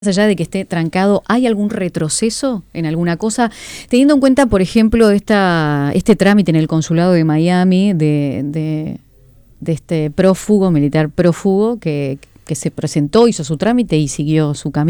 Más allá de que esté trancado, ¿hay algún retroceso en alguna cosa? Teniendo en cuenta, por ejemplo, este trámite en el consulado de Miami de este prófugo, militar prófugo, que se presentó, hizo su trámite y siguió su camino.